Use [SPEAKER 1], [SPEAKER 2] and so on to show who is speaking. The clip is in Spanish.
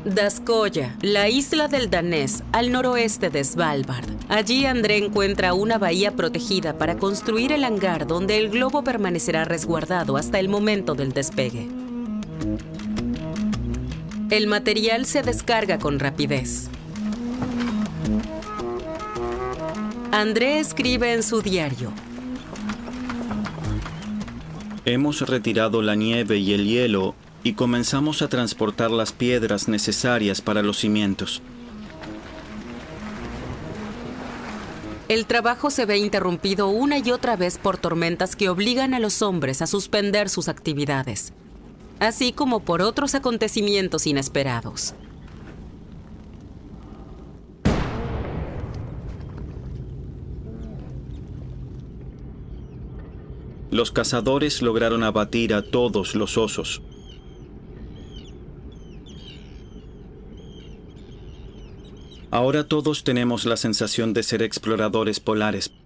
[SPEAKER 1] Daskoya, la isla del danés, al noroeste de Svalbard. Allí André encuentra una bahía protegida para construir el hangar donde el globo permanecerá resguardado hasta el momento del despegue. El material se descarga con rapidez. André escribe en su diario:
[SPEAKER 2] Hemos retirado la nieve y el hielo y comenzamos a transportar las piedras necesarias para los cimientos.
[SPEAKER 1] El trabajo se ve interrumpido una y otra vez por tormentas que obligan a los hombres a suspender sus actividades, así como por otros acontecimientos inesperados.
[SPEAKER 2] Los cazadores lograron abatir a todos los osos. Ahora todos tenemos la sensación de ser exploradores polares.